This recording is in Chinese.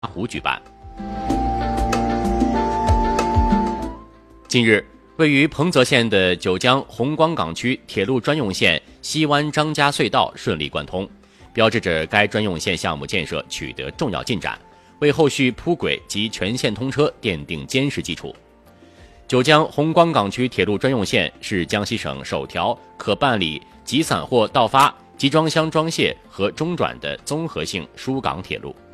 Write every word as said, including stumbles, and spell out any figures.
湖举办。近日，位于彭泽县的九江红光岗区铁路专用线西湾张家隧道顺利贯通，标志着该专用线项目建设取得重要进展，为后续铺轨及全线通车奠定坚实基础。九江红光岗区铁路专用线是江西省首条可办理集散货到发、集装箱装卸和中转的综合性输港铁路。